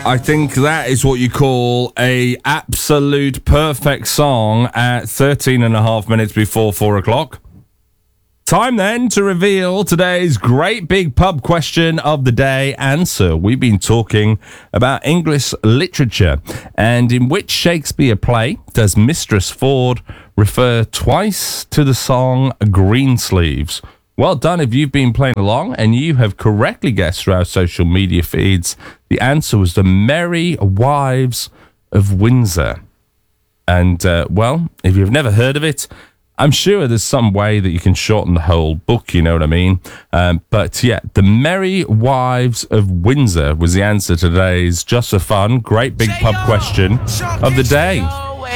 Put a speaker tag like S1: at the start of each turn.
S1: I think that is what you call a absolute perfect song at 13 and a half minutes before 4 o'clock. Time then to reveal today's great big pub question of the day answer. We've been talking about English literature, and in which Shakespeare play does Mistress Ford refer twice to the song Greensleeves? Well done if you've been playing along and you have correctly guessed through our social media feeds. The answer was The Merry Wives of Windsor. And, well, if you've never heard of it, I'm sure there's some way that you can shorten the whole book, you know what I mean? But, yeah, The Merry Wives of Windsor was the answer to today's Just for Fun, great big pub question of the day.